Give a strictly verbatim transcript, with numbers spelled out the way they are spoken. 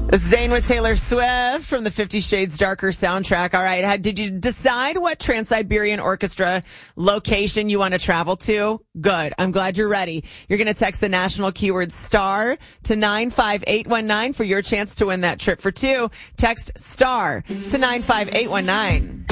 Zayn with Taylor Swift from the Fifty Shades Darker soundtrack. All right. How, did you decide what Trans-Siberian Orchestra location you want to travel to? Good. I'm glad you're ready. You're going to text the national keyword STAR to nine five eight one nine for your chance to win that trip for two. Text STAR to nine five eight one nine.